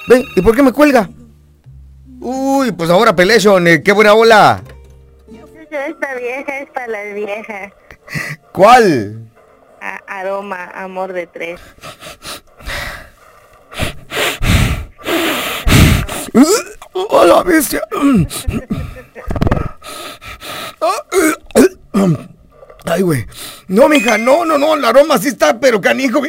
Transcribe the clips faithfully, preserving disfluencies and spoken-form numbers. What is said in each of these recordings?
Ve, ¿y por qué me cuelga? Uy, pues ahora Pelation, eh, qué buena ola. Esta vieja es para las viejas. ¿Cuál? A- aroma, amor de tres. ¡Oh, la bestia! Ay, güey. No, mija, no, no, no, el aroma sí está, pero canijo.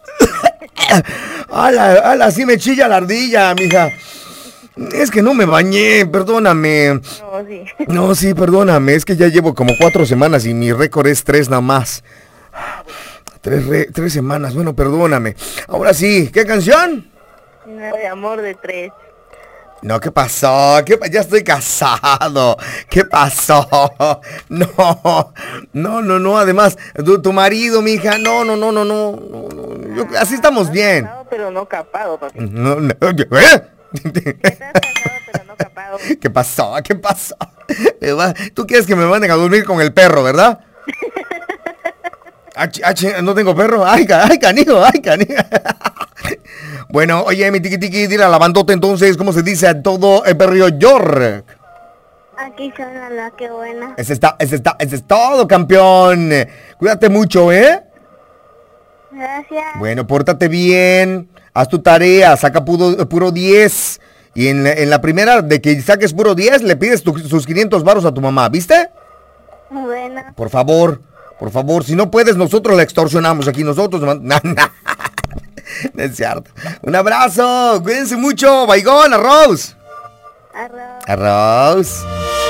Ala, ala, sí me chilla la ardilla, mija. Es que no me bañé, perdóname. No, sí. No, sí, perdóname, es que ya llevo como cuatro semanas y mi récord es tres nada más. Tres, re, tres semanas, bueno, perdóname. Ahora sí, ¿qué canción? No, de amor de tres. No, ¿qué pasó? ¿Qué pa- ya estoy casado. ¿Qué pasó? No, no, no, no. Además, tu, tu marido, mija, no, no, no, no, no. no, no. Yo- así estamos bien. Casado, pero no capado, papi. No, no, ¿eh? Estás casado, pero no capado. ¿Qué pasó? ¿Qué pasó? Me va- Tú quieres que me manden a dormir con el perro, ¿verdad? Ah, chi- ah, chi- no tengo perro. Ay, ca- ay, canijo, ay, canijo. Bueno, oye, mi tiki tiki, dile a la bandota entonces, ¿cómo se dice a todo el perro York? Aquí suena la que buena. Ese está, ese está, ese es todo, campeón. Cuídate mucho, ¿eh? Gracias. Bueno, pórtate bien, haz tu tarea, saca puro, puro diez. Y en la, en la primera, de que saques puro diez, le pides tu- sus quinientos varos a tu mamá, ¿viste? Bueno. Por favor, por favor, si no puedes, nosotros la extorsionamos aquí, nosotros. No, no, no es cierto. Un abrazo, cuídense mucho, baigón, arroz. Arroz. Arroz.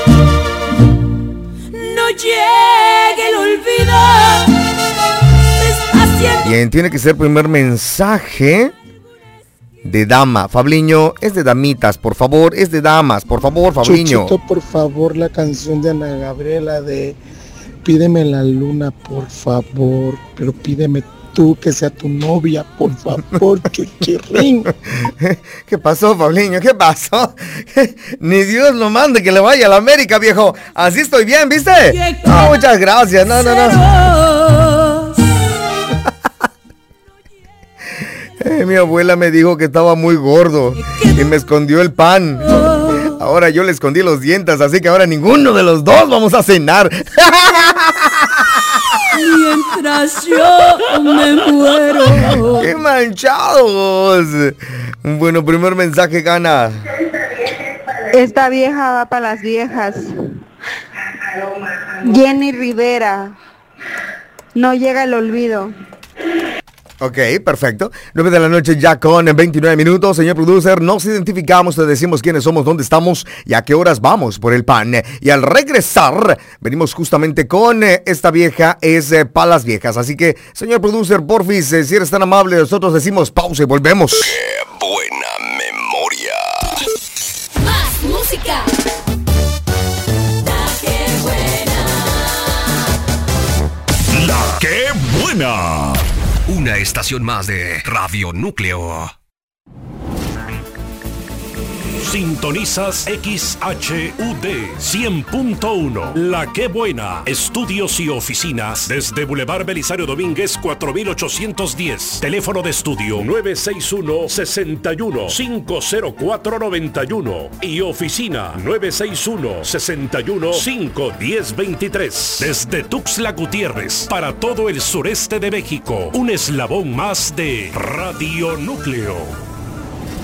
No llegue el olvido. Me está haciendo. Bien, tiene que ser primer mensaje de dama. Fabliño, es de damitas, por favor, es de damas, por favor, Fabliño. Chuchito, por favor, la canción de Ana Gabriela de Pídeme la luna, por favor, pero pídeme tú que sea tu novia, por favor, chuchirrín. ¿Qué pasó, Fabliño? ¿Qué pasó? Ni Dios lo mande que le vaya a la América, viejo. Así estoy bien, ¿viste? No, muchas gracias. No, no, no. Eh, mi abuela me dijo que estaba muy gordo y me escondió el pan. Ahora yo le escondí los dientes, así que ahora ninguno de los dos vamos a cenar. Mientras yo me muero. ¡Qué manchados! Bueno, primer mensaje gana. Esta vieja va para las viejas. Jenny Rivera. No llega el olvido. Ok, perfecto. nueve de la noche ya con veintinueve minutos. Señor producer, nos identificamos, te decimos quiénes somos, dónde estamos y a qué horas vamos por el pan. Y al regresar, venimos justamente con eh, esta vieja, es eh, para las viejas. Así que, señor producer, porfis, eh, si eres tan amable, nosotros decimos pausa y volvemos. ¡Qué buena memoria! Más música. La que buena. ¡La qué buena! Una estación más de Radio Núcleo. Sintonizas X H U D cien punto uno. La que buena. Estudios y oficinas desde Boulevard Belisario Domínguez cuatro mil ochocientos diez. Teléfono de estudio nueve seis uno, seis uno, cinco cero cuatro, nueve uno. Y oficina nueve seis uno, seis uno, cinco uno cero, dos tres. Desde Tuxtla Gutiérrez para todo el sureste de México. Un eslabón más de Radio Núcleo.